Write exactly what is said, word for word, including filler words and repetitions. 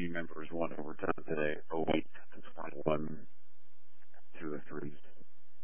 team members won overtime today. oh eight to twenty-one.